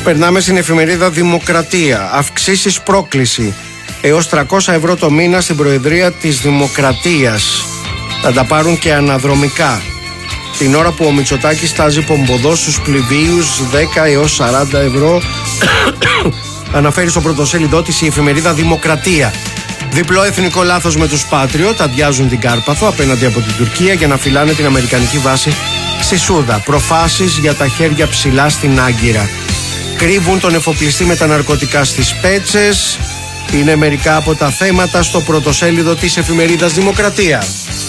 Περνάμε στην εφημερίδα Δημοκρατία. Αυξήσεις πρόκληση. Έως 300 ευρώ το μήνα στην Προεδρία της Δημοκρατίας. Θα τα πάρουν και αναδρομικά. Την ώρα που ο Μητσοτάκης τάζει πομποδό στους πληβίους 10 έως 40 ευρώ. Αναφέρει στο πρωτοσέλιδό της η εφημερίδα Δημοκρατία. Διπλό εθνικό λάθος με τους Πάτριοτ. Αδειάζουν την Κάρπαθο απέναντι από την Τουρκία για να φυλάνε την αμερικανική βάση στη Σούδα. Προφάσεις για τα χέρια ψηλά στην Άγκυρα. Κρύβουν τον εφοπλιστή με τα ναρκωτικά στις Πέτσες. Είναι μερικά από τα θέματα στο πρωτοσέλιδο της εφημερίδας Δημοκρατία.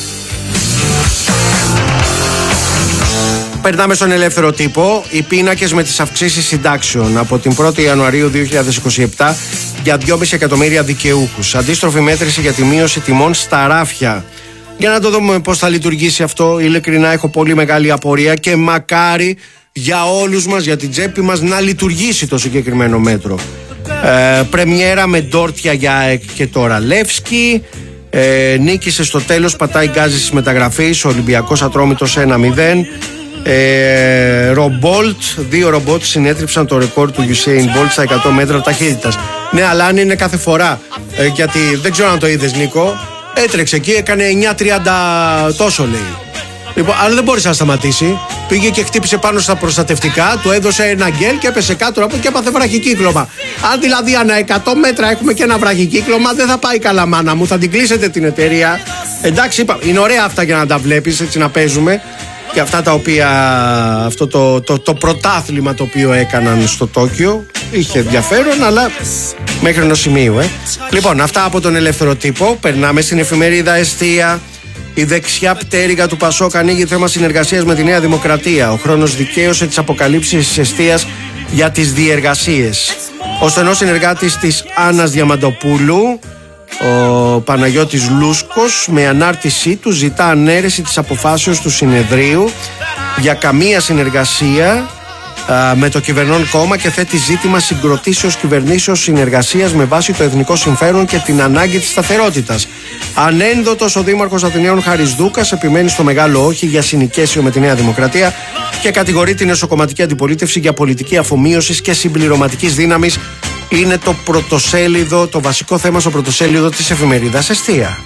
Περνάμε στον ελεύθερο τύπο. Οι πίνακες με τις αυξήσεις συντάξεων από την 1η Ιανουαρίου 2027 για 2,5 εκατομμύρια δικαιούχους. Αντίστροφη μέτρηση για τη μείωση τιμών στα ράφια. Για να το δούμε πώς θα λειτουργήσει αυτό. Ειλικρινά έχω πολύ μεγάλη απορία και μακάρι για όλους μας, για την τσέπη μας, να λειτουργήσει το συγκεκριμένο μέτρο. Πρεμιέρα με ντόρτια για ΑΕΚ και τώρα Λεύσκι. Νίκησε στο τέλος, πατάει γκάζι στις μεταγραφής. Ο Ολυμπιακός Ατρόμητος 1-0. Ρομπόλτ, 2 ρομπότ συνέτριψαν το ρεκόρ του Usain Bolt στα 100 μέτρα ταχύτητας. Ναι, αλλά αν είναι κάθε φορά, γιατί δεν ξέρω αν το είδες, Νίκο, έτρεξε εκεί, έκανε 9.30 τόσο λέει. Λοιπόν, αλλά δεν μπόρεσε να σταματήσει. Πήγε και χτύπησε πάνω στα προστατευτικά, του έδωσε ένα γκέλ και έπεσε κάτω και έπαθε βραχικύκλωμα. Αν δηλαδή ανά 100 μέτρα έχουμε και ένα βραχικύκλωμα, δεν θα πάει καλά, μάνα μου. Θα την κλείσετε την εταιρεία. Εντάξει, είπα, είναι ωραία αυτά για να τα βλέπεις, έτσι να παίζουμε. Και αυτά τα οποία, αυτό το πρωτάθλημα το οποίο έκαναν στο Τόκιο είχε ενδιαφέρον, αλλά μέχρι ενός σημείου. Λοιπόν, αυτά από τον ελεύθερο τύπο. Περνάμε στην εφημερίδα Εστία. Η δεξιά πτέρυγα του Πασόκ ανοίγει θέμα συνεργασίας με τη Νέα Δημοκρατία. Ο χρόνος δικαίωσε τις αποκαλύψεις της Εστίας για τις διεργασίες. Ο στενός συνεργάτης της Άννας Διαμαντοπούλου, ο Παναγιώτης Λούσκος, με ανάρτησή του ζητά ανέρεση της αποφάσεως του συνεδρίου για καμία συνεργασία με το κυβερνών κόμμα και θέτει ζήτημα συγκροτήσεως κυβερνήσεως συνεργασίας με βάση το εθνικό συμφέρον και την ανάγκη της σταθερότητας. Ανένδοτος ο Δήμαρχος Αθηναίων Χαρισδούκας επιμένει στο μεγάλο όχι για συνοικέσιο με τη Νέα Δημοκρατία και κατηγορεί την εσωκομματική αντιπολίτευση για πολιτική αφομοίωσης και συμπληρωματικής δύναμης. Είναι το πρωτοσέλιδο, το βασικό θέμα στο πρωτοσέλιδο της εφημερίδας Εστία.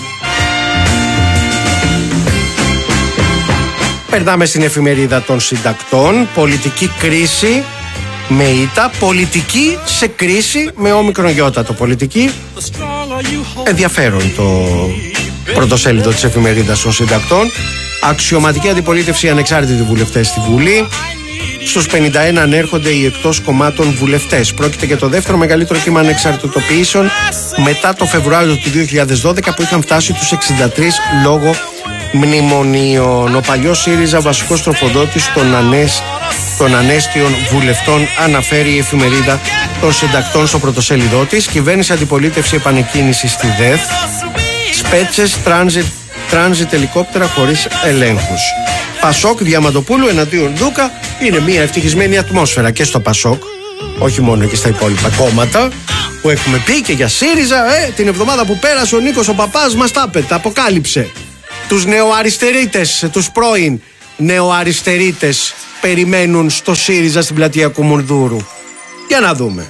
Περνάμε στην εφημερίδα των συντακτών. Πολιτική κρίση με ήττα, πολιτική σε κρίση με όμικρον γιώτα. Το πολιτική, ενδιαφέρον το πρωτοσέλιδο της εφημερίδας των συντακτών. Αξιωματική αντιπολίτευση, ανεξάρτητοι βουλευτές στη Βουλή. Στους 51 ανέρχονται οι εκτός κομμάτων βουλευτές. Πρόκειται για το δεύτερο μεγαλύτερο κύμα ανεξαρτητοποιήσεων μετά το Φεβρουάριο του 2012 που είχαν φτάσει τους 63 λόγω μνημονίων. Ο παλιός ΣΥΡΙΖΑ βασικός τροφοδότης των ανέστιων βουλευτών, αναφέρει η εφημερίδα των συντακτών στο πρωτοσέλιδό της. Κυβέρνηση αντιπολίτευση επανεκκίνηση στη ΔΕΘ. Σπέτσες, τράνζιτ ελικόπτερα χωρίς ελέγχους. Πασόκ Διαμαντοπούλου εναντίον Δούκα. Είναι μια ευτυχισμένη ατμόσφαιρα και στο Πασόκ, όχι μόνο και στα υπόλοιπα κόμματα που έχουμε πει, και για ΣΥΡΙΖΑ. Την εβδομάδα που πέρασε ο Νίκος ο Παπάς μας τα αποκάλυψε. Τους νεοαριστερίτες, τους πρώην νεοαριστερίτες περιμένουν στο ΣΥΡΙΖΑ στην πλατεία Κουμουνδούρου. Για να δούμε.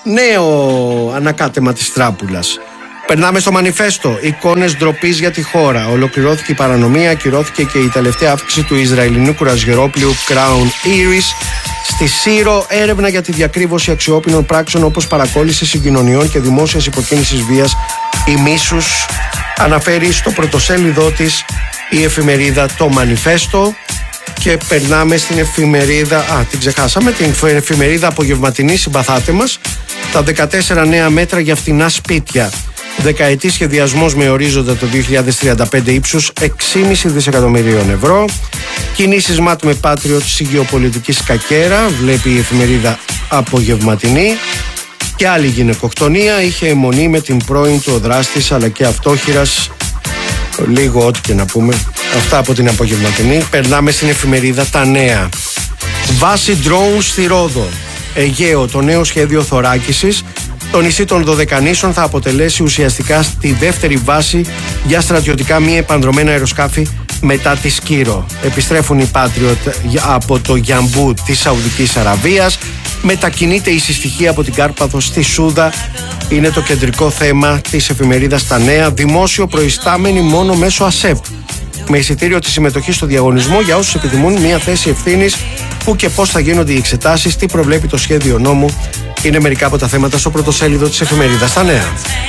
Νέο ανακάτεμα της τράπουλας. Περνάμε στο μανιφέστο. Εικόνες ντροπής για τη χώρα. Ολοκληρώθηκε η παρανομία, ακυρώθηκε και η τελευταία αύξηση του Ισραηλινού κουρασγερόπλοιου Crown Iris. Στη Σύρο, έρευνα για τη διακρύβωση αξιόπινων πράξεων όπως παρακόλληση συγκοινωνιών και δημόσιας υποκίνησης βίας ή μίσους. Αναφέρει στο πρωτοσέλιδό της η εφημερίδα το μανιφέστο. Και περνάμε στην εφημερίδα, την ξεχάσαμε, την εφημερίδα Απογευματινή, συμπαθάτε μας. Τα 14 νέα μέτρα για φθηνά σπίτια. Δεκαετή σχεδιασμός με ορίζοντα το 2035 ύψους 6,5 δισεκατομμυρίων ευρώ. Κινήσεις ΜΑΤ με Patriot στη γεωπολιτική σκακέρα, βλέπει η εφημερίδα Απογευματινή. Και άλλη γυναικοκτονία, είχε αιμονή με την πρώην του ο δράστης αλλά και αυτόχειρας. Λίγο ό,τι και να πούμε. Αυτά από την Απογευματινή. Περνάμε στην εφημερίδα Τα Νέα. Βάση drones στη Ρόδο. Αιγαίο, το νέο σχέδιο θωράκισης. Το νησί των Δωδεκανήσων θα αποτελέσει ουσιαστικά τη δεύτερη βάση για στρατιωτικά μη επανδρωμένα αεροσκάφη μετά τη Σκύρο. Επιστρέφουν οι Patriot από το Γιαμπού της Σαουδικής Αραβίας. Μετακινείται η συστοιχία από την Κάρπαθο στη Σούδα. Είναι το κεντρικό θέμα της εφημερίδας Τα Νέα. Δημόσιο προϊστάμενοι μόνο μέσω ΑΣΕΠ. Με εισιτήριο τη συμμετοχή στο διαγωνισμό για όσους επιθυμούν μια θέση ευθύνης. Πού και πώς θα γίνονται οι εξετάσεις, τι προβλέπει το σχέδιο νόμου. Είναι μερικά από τα θέματα στο πρωτοσέλιδο της εφημερίδας Τα Νέα.